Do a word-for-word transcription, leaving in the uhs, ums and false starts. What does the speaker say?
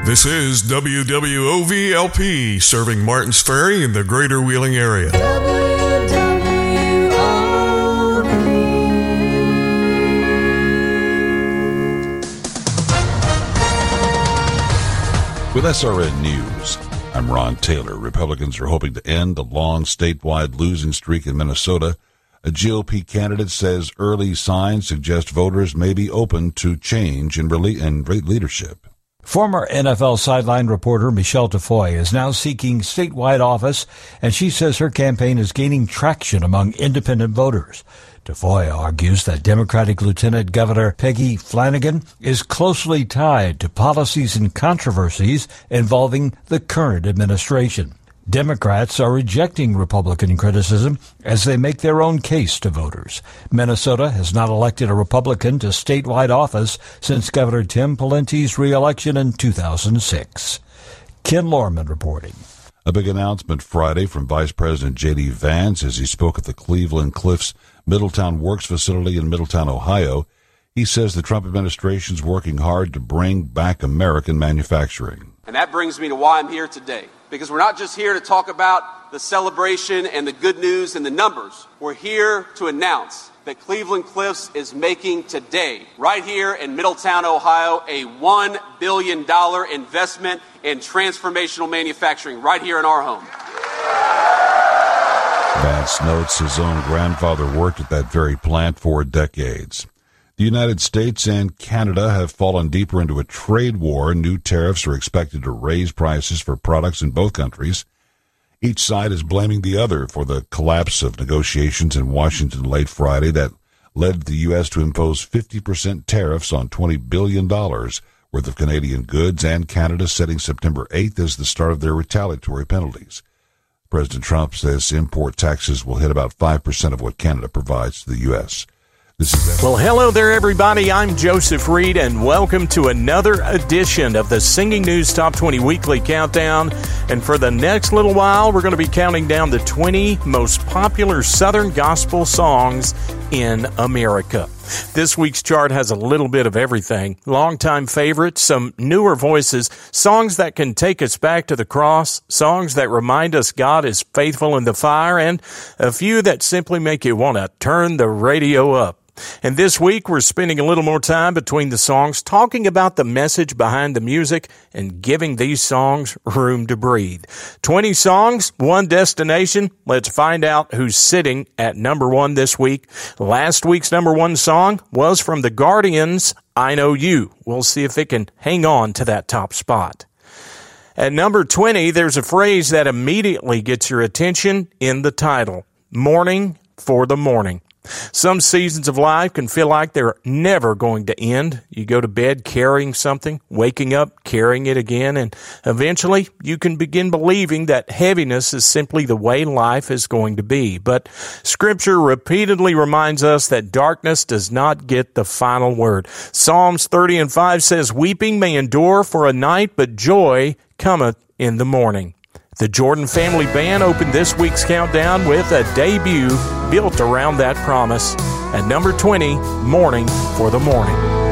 This is W W O V L P, serving Martins Ferry in the greater Wheeling area. W W O V. With S R N News, I'm Ron Taylor. Republicans are hoping to end the long statewide losing streak in Minnesota. A G O P candidate says early signs suggest voters may be open to change in leadership. Former N F L sideline reporter Michelle Tafoya is now seeking statewide office, and she says her campaign is gaining traction among independent voters. Tafoya argues that Democratic Lieutenant Governor Peggy Flanagan is closely tied to policies and controversies involving the current administration. Democrats are rejecting Republican criticism as they make their own case to voters. Minnesota has not elected a Republican to statewide office since Governor Tim Pawlenty's re-election in two thousand six. Ken Lorman reporting. A big announcement Friday from Vice President J D. Vance as he spoke at the Cleveland Cliffs Middletown Works facility in Middletown, Ohio. He says the Trump administration is working hard to bring back American manufacturing. And that brings me to why I'm here today. Because we're not just here to talk about the celebration and the good news and the numbers. We're here to announce that Cleveland Cliffs is making today, right here in Middletown, Ohio, a one billion dollars investment in transformational manufacturing right here in our home. Vance notes his own grandfather worked at that very plant for decades. The United States and Canada have fallen deeper into a trade war. New tariffs are expected to raise prices for products in both countries. Each side is blaming the other for the collapse of negotiations in Washington late Friday that led the U S to impose fifty percent tariffs on twenty billion dollars worth of Canadian goods, and Canada setting September eighth as the start of their retaliatory penalties. President Trump says import taxes will hit about five percent of what Canada provides to the U S. This is well, hello there, everybody. I'm Joseph Reed, and welcome to another edition of the Singing News Top twenty Weekly Countdown. And for the next little while, we're going to be counting down the twenty most popular Southern gospel songs in America. This week's chart has a little bit of everything. Longtime favorites, some newer voices, songs that can take us back to the cross, songs that remind us God is faithful in the fire, and a few that simply make you want to turn the radio up. And this week, we're spending a little more time between the songs talking about the message behind the music and giving these songs room to breathe. twenty songs, one destination. Let's find out who's sitting at number one this week. Last week's number one song was from the Guardians, I Know You. We'll see if it can hang on to that top spot. At number twenty, there's a phrase that immediately gets your attention in the title, Mourning for the Morning. Some seasons of life can feel like they're never going to end. You go to bed carrying something, waking up carrying it again, and eventually you can begin believing that heaviness is simply the way life is going to be. But Scripture repeatedly reminds us that darkness does not get the final word. Psalms thirty and five says, Weeping may endure for a night, but joy cometh in the morning. The Jordan Family Band opened this week's countdown with a debut built around that promise. At number twenty, Mourning for the Morning.